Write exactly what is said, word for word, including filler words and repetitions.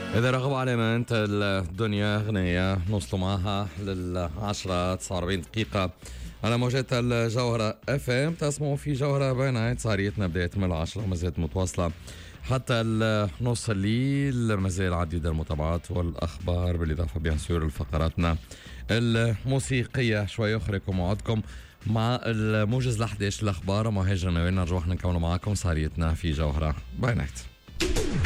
إذا رغب علينا أنت الدنيا أغنية نوصلوا معها للعشرة تسعة وأربعين دقيقة على موجات الجوهرة اف ام. تسمعوا في جوهرة باي نايت، صاريتنا بداية من العشرة وما زالت متواصلة حتى نص الليل. ما زال عديد المتابعات والأخبار، بالإضافة بيان سور لفقراتنا الموسيقية. شوي أخركم موعدكم مع الموجز ل إحدى عشر الأخبار. مهاجر نوين نرجو احنا نكونوا معاكم صاريتنا في جوهرة باي نايت.